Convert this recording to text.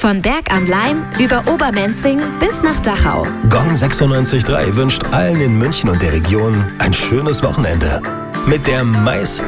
Von Berg am Laim über Obermenzing bis nach Dachau. Gong 96.3 wünscht allen in München und der Region ein schönes Wochenende. Mit der meisten